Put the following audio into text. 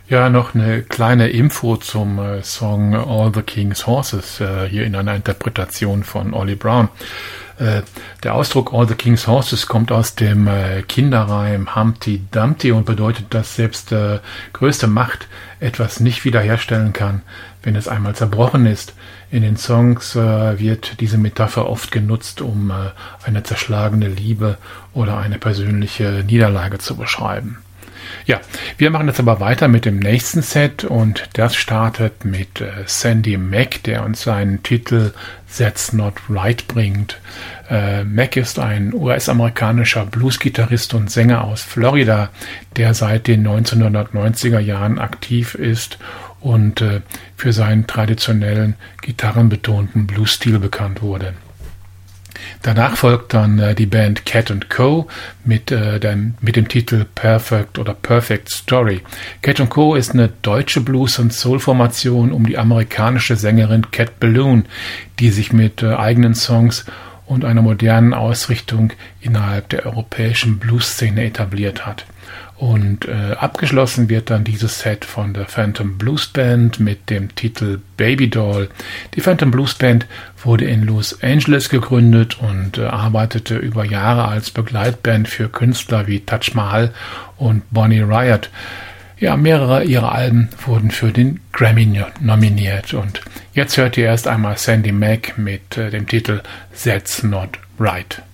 Ja, noch eine kleine Info zum Song All the King's Horses, hier in einer Interpretation von Ollie Brown. Der Ausdruck All the King's Horses kommt aus dem Kinderreim Humpty Dumpty und bedeutet, dass selbst größte Macht etwas nicht wiederherstellen kann, wenn es einmal zerbrochen ist. In den Songs wird diese Metapher oft genutzt, um eine zerschlagene Liebe oder eine persönliche Niederlage zu beschreiben. Ja, wir machen jetzt aber weiter mit dem nächsten Set und das startet mit Sandy Mac, der uns seinen Titel That's Not Right bringt. Mac ist ein US-amerikanischer Blues-Gitarrist und Sänger aus Florida, der seit den 1990er Jahren aktiv ist und für seinen traditionellen, gitarrenbetonten Blues-Stil bekannt wurde. Danach folgt dann die Band Cat & Co. mit dem Titel Perfect oder Perfect Story. Cat & Co. ist eine deutsche Blues- und Soul-Formation um die amerikanische Sängerin Cat Balloon, die sich mit eigenen Songs und einer modernen Ausrichtung innerhalb der europäischen Blues-Szene etabliert hat. Und abgeschlossen wird dann dieses Set von der Phantom Blues Band mit dem Titel Baby Doll. Die Phantom Blues Band wurde in Los Angeles gegründet und arbeitete über Jahre als Begleitband für Künstler wie Taj Mahal und Bonnie Raitt. Ja, mehrere ihrer Alben wurden für den Grammy nominiert. Und jetzt hört ihr erst einmal Sandy Mac mit dem Titel That's Not Right.